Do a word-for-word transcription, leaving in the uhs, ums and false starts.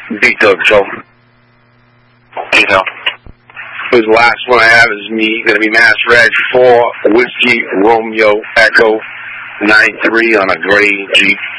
Big Dog Joe. You know. The last one I have is me, going to be Mass Red four, Whiskey, Romeo, Echo, nine three on a gray Jeep.